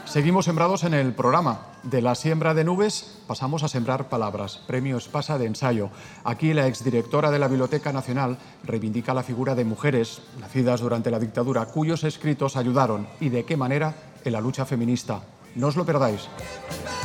Seguimos sembrados en el programa. De la siembra de nubes pasamos a sembrar palabras. Premio Espasa de ensayo. Aquí la exdirectora de la Biblioteca Nacional reivindica la figura de mujeres nacidas durante la dictadura cuyos escritos ayudaron y de qué manera en la lucha feminista. No os lo perdáis.